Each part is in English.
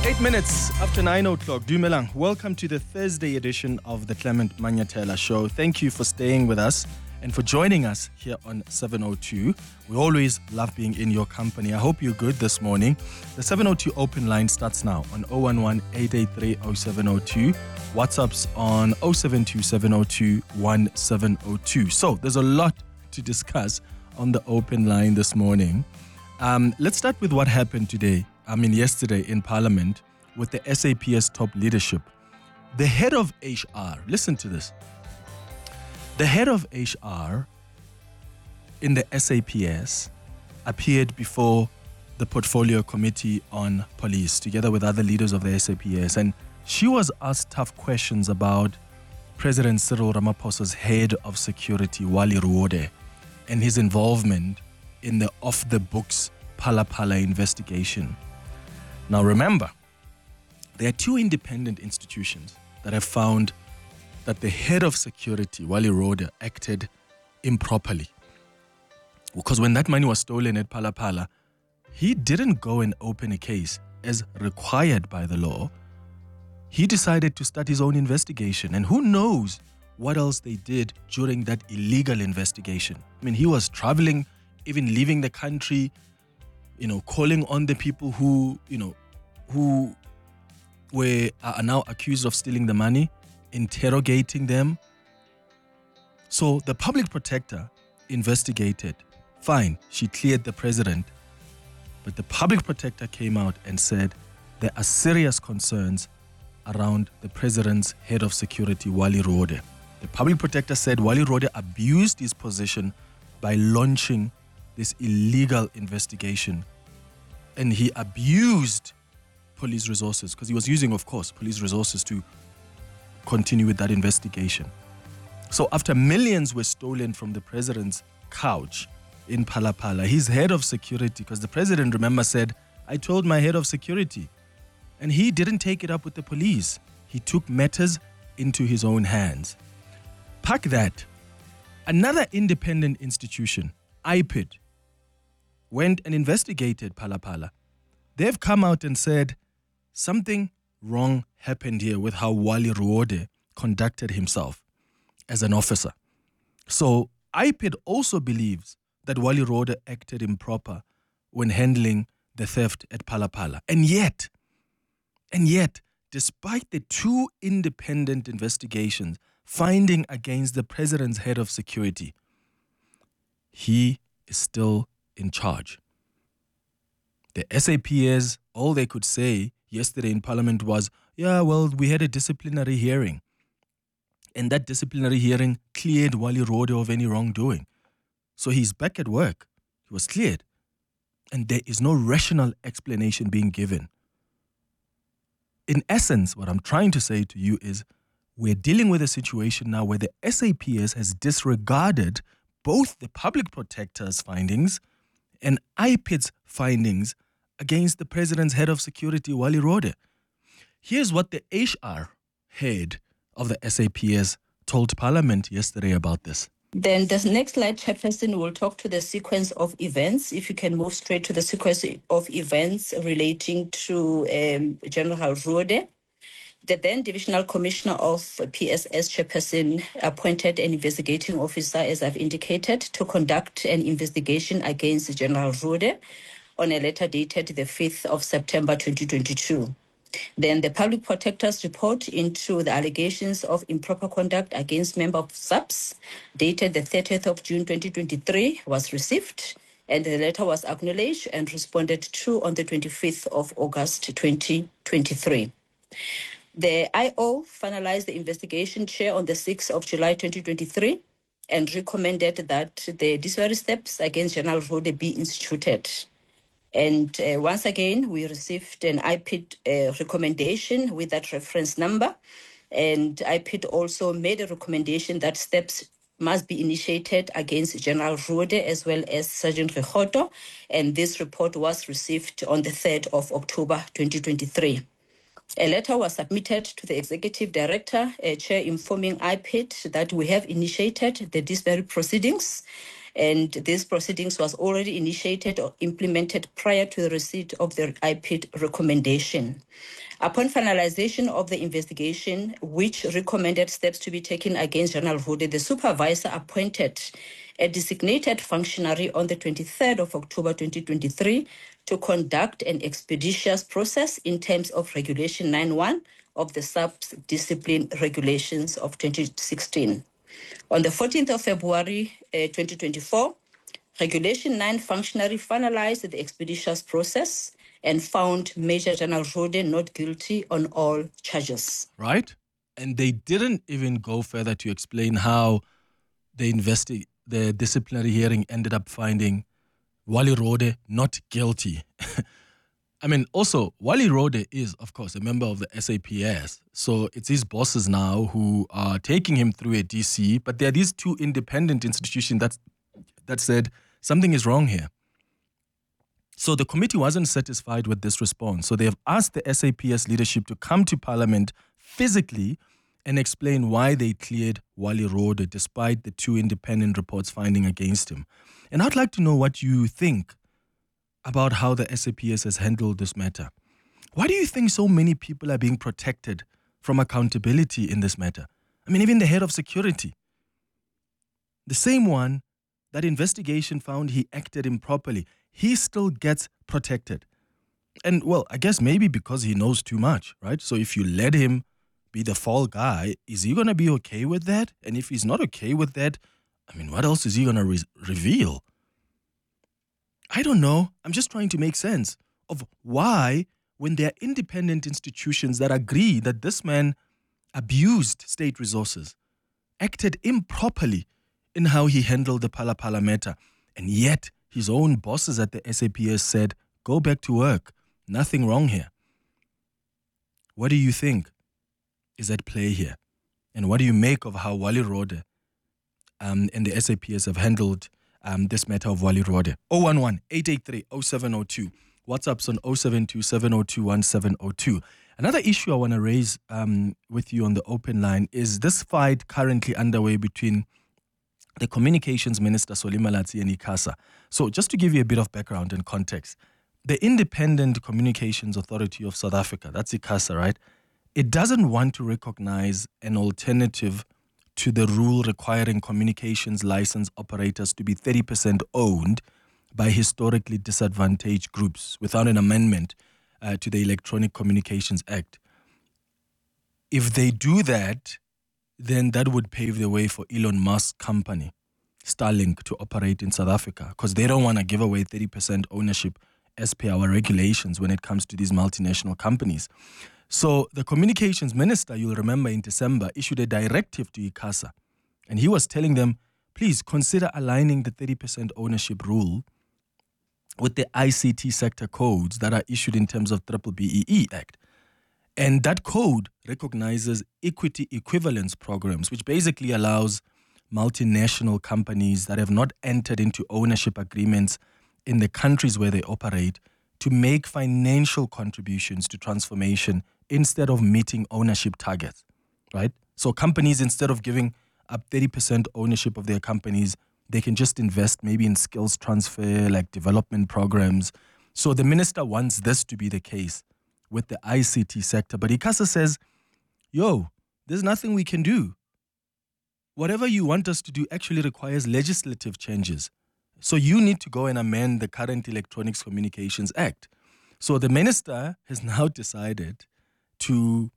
8 minutes after 9 o'clock. Dumelang, welcome to the Thursday edition of the Clement Manyatela Show. Thank you for staying with us and for joining us here on 702. We always love being in your company. I hope you're good this morning. The 702 open line starts now on 011-883-0702. WhatsApp's on 072-702-1702. So there's a lot to discuss on the open line this morning. Let's start with what happened yesterday in Parliament with the SAPS top leadership. The head of HR, listen to this. The head of HR in the SAPS appeared before the Portfolio Committee on Police, together with other leaders of the SAPS, and she was asked tough questions about President Cyril Ramaphosa's head of security, Wally Ruode, and his involvement in the off-the-books Phala Phala investigation. Now remember, there are two independent institutions that have found that the head of security, Wally Ruode, acted improperly. Because when that money was stolen at Phala Phala, he didn't go and open a case as required by the law. He decided to start his own investigation. And who knows what else they did during that illegal investigation. I mean, he was traveling, even leaving the country, calling on the people who are now accused of stealing the money, interrogating them. So the public protector investigated. Fine, she cleared the president. But the public protector came out and said there are serious concerns around the president's head of security, Wally Ruode. The public protector said Wally Ruode abused his position by launching this illegal investigation. And he abused police resources because he was using, of course, police resources to continue with that investigation. So after millions were stolen from the president's couch in Phala Phala, his head of security, because the president, remember, said, I told my head of security. And he didn't take it up with the police. He took matters into his own hands. Pack that. Another independent institution, IPID, went and investigated Phala Phala. They've come out and said something wrong happened here with how Wally Ruode conducted himself as an officer. So IPID also believes that Wally Ruode acted improper when handling the theft at Phala Phala. And yet, despite the two independent investigations finding against the president's head of security, he is still in charge. The SAPS, all they could say yesterday in Parliament was, we had a disciplinary hearing. And that disciplinary hearing cleared Wally Ruode of any wrongdoing. So he's back at work. He was cleared. And there is no rational explanation being given. In essence, what I'm trying to say to you is we're dealing with a situation now where the SAPS has disregarded both the public protector's findings and IPID's findings against the president's head of security, Wally Ruode. Here's what the HR head of the SAPS told Parliament yesterday about this. Then the next slide, Chairperson, will talk to the sequence of events. If you can move straight to the sequence of events relating to General Ruode. The then Divisional Commissioner of PSS, Chairperson, appointed an investigating officer, as I've indicated, to conduct an investigation against General Ruode on a letter dated the 5th of September 2022. Then the Public Protector's report into the allegations of improper conduct against member of SAPS, dated the 30th of June 2023, was received, and the letter was acknowledged and responded to on the 25th of August 2023. The IO finalized the investigation chair on the 6th of July 2023 and recommended that the disciplinary steps against General Ruode be instituted. And once again, we received an IPID recommendation with that reference number. And IPID also made a recommendation that steps must be initiated against General Ruode as well as Sergeant Rekhoto. And this report was received on the 3rd of October 2023. A letter was submitted to the Executive Director, Chair, informing IPID that we have initiated the disciplinary proceedings And these proceedings was already initiated or implemented prior to the receipt of the IPID recommendation. Upon finalization of the investigation, which recommended steps to be taken against General Rude, the supervisor appointed a designated functionary on the 23rd of October 2023 to conduct an expeditious process in terms of Regulation 9.1 of the Sub-Discipline Regulations of 2016. On the 14th of February 2024, Regulation 9 functionary finalized the expeditious process and found Major General Rude not guilty on all charges. Right? And they didn't even go further to explain how the disciplinary hearing ended up finding Wally Rode not guilty. I mean, also, Wally Rode is, of course, a member of the SAPS. So it's his bosses now who are taking him through a DC. But there are these two independent institutions that said something is wrong here. So the committee wasn't satisfied with this response. So they have asked the SAPS leadership to come to Parliament physically and explain why they cleared Wally Rode despite the two independent reports finding against him. And I'd like to know what you think about how the SAPS has handled this matter. Why do you think so many people are being protected from accountability in this matter? I mean, even the head of security, the same one that investigation found he acted improperly, he still gets protected. And well, I guess maybe because he knows too much, right? So if you let him be the fall guy, is he going to be okay with that? And if he's not okay with that, I mean, what else is he going to reveal? I don't know. I'm just trying to make sense of why, when there are independent institutions that agree that this man abused state resources, acted improperly in how he handled the Phala Phala matter, and yet his own bosses at the SAPS said, go back to work. Nothing wrong here. What do you think is at play here? And what do you make of how Wally Rode and the SAPS have handled this matter of Wally Rode? 011-883-0702. WhatsApp's on 072-702-1702. Another issue I want to raise with you on the open line is this fight currently underway between the Communications Minister Solly Malatsi and ICASA. So just to give you a bit of background and context, the Independent Communications Authority of South Africa, that's ICASA, right? It doesn't want to recognize an alternative to the rule requiring communications license operators to be 30% owned by historically disadvantaged groups without an amendment to the Electronic Communications Act. If they do that, then that would pave the way for Elon Musk's company, Starlink, to operate in South Africa, because they don't want to give away 30% ownership as per our regulations when it comes to these multinational companies. So the communications minister, you'll remember in December, issued a directive to ICASA, and he was telling them, please consider aligning the 30% ownership rule with the ICT sector codes that are issued in terms of BBEE Act. And that code recognizes equity equivalence programs, which basically allows multinational companies that have not entered into ownership agreements in the countries where they operate to make financial contributions to transformation instead of meeting ownership targets, right? So companies, instead of giving up 30% ownership of their companies, they can just invest maybe in skills transfer, like development programs. So the minister wants this to be the case with the ICT sector. But ICASA says, there's nothing we can do. Whatever you want us to do actually requires legislative changes. So you need to go and amend the current Electronics Communications Act. So the minister has now decided to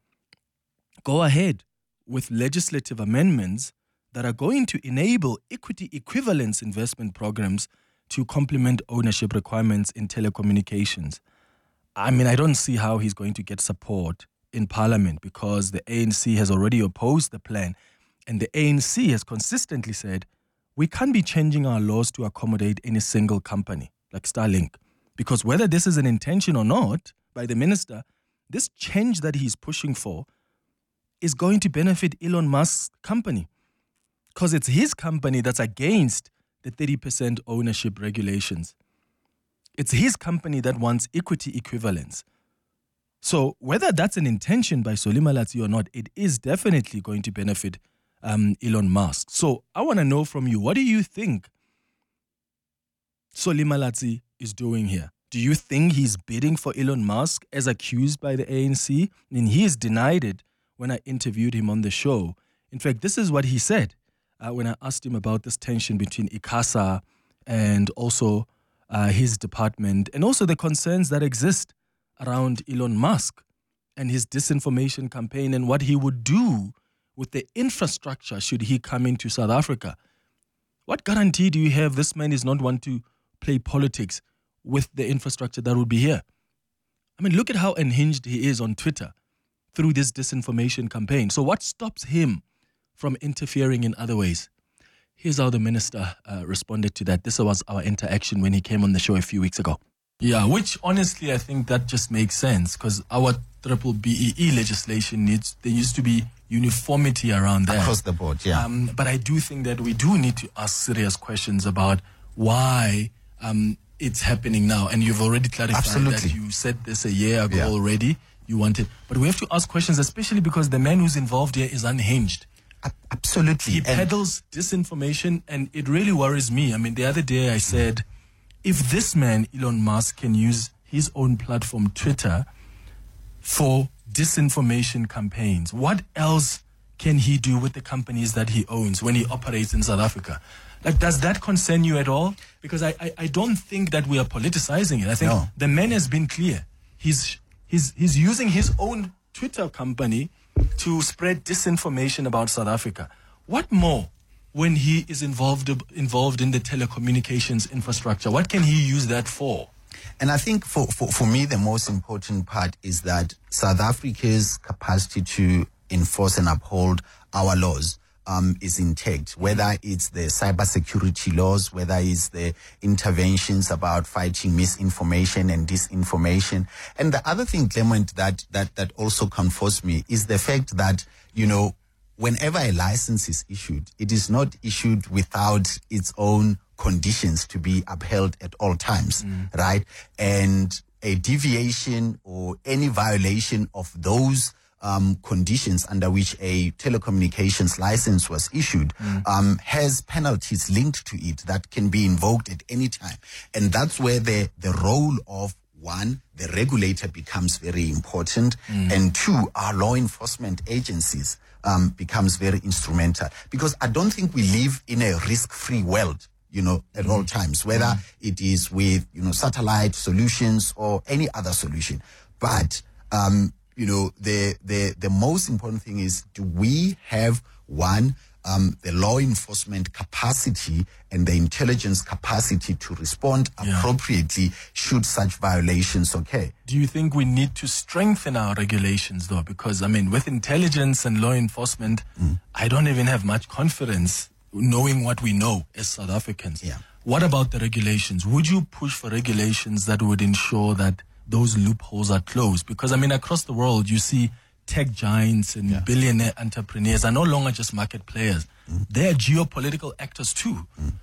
go ahead with legislative amendments that are going to enable equity equivalence investment programs to complement ownership requirements in telecommunications. I mean, I don't see how he's going to get support in Parliament because the ANC has already opposed the plan. And the ANC has consistently said, we can't be changing our laws to accommodate any single company like Starlink. Because whether this is an intention or not by the minister, this change that he's pushing for is going to benefit Elon Musk's company. Because it's his company that's against the 30% ownership regulations. It's his company that wants equity equivalence. So whether that's an intention by Solly Malatsi or not, it is definitely going to benefit Elon Musk. So I want to know from you, what do you think Solly Malatsi is doing here? Do you think he's bidding for Elon Musk as accused by the ANC? I mean, he has denied it when I interviewed him on the show. In fact, this is what he said when I asked him about this tension between ICASA and also his department, and also the concerns that exist around Elon Musk and his disinformation campaign and what he would do with the infrastructure should he come into South Africa. What guarantee do you have this man is not one to play politics with the infrastructure that would be here? I mean, look at how unhinged he is on Twitter through this disinformation campaign. So what stops him from interfering in other ways? Here's how the minister responded to that. This was our interaction when he came on the show a few weeks ago. Yeah, which honestly, I think that just makes sense because our triple BEE legislation there used to be uniformity around that. Across the board, yeah. But I do think that we do need to ask serious questions about why it's happening now. And you've already clarified that you said this a year ago already. You wanted, but we have to ask questions, especially because the man who's involved here is unhinged. Absolutely. He peddles disinformation, and it really worries me. I mean, the other day I said, if this man, Elon Musk, can use his own platform, Twitter, for disinformation campaigns, what else can he do with the companies that he owns when he operates in South Africa? Like, does that concern you at all? Because I don't think that we are politicizing it. I think the man has been clear. He's using his own Twitter company to spread disinformation about South Africa. What more when he is involved in the telecommunications infrastructure? What can he use that for? And I think for me, the most important part is that South Africa's capacity to enforce and uphold our laws is intact, whether it's the cybersecurity laws, whether it's the interventions about fighting misinformation and disinformation. And the other thing, Clement, that also comforts me is the fact that, you know, whenever a license is issued, it is not issued without its own conditions to be upheld at all times, right? And a deviation or any violation of those conditions under which a telecommunications license was issued has penalties linked to it that can be invoked at any time. And that's where the role of, one, the regulator becomes very important, and two, our law enforcement agencies becomes very instrumental. Because I don't think we live in a risk-free world, you know, at all times, whether it is with, you know, satellite solutions or any other solution. But you know, the most important thing is, do we have, one, the law enforcement capacity and the intelligence capacity to respond appropriately should such violations occur? Do you think we need to strengthen our regulations, though? Because, I mean, with intelligence and law enforcement, I don't even have much confidence knowing what we know as South Africans. Yeah. What about the regulations? Would you push for regulations that would ensure that those loopholes are closed? Because, I mean, across the world, you see tech giants and billionaire entrepreneurs are no longer just market players. They are geopolitical actors too.